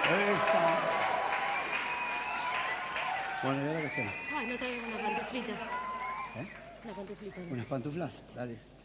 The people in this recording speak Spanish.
Esa. Bueno, ¿y ahora qué hacemos? Ay, no traigo una pantuflita. ¿Eh? Una pantuflita. Unas pantuflas, dale.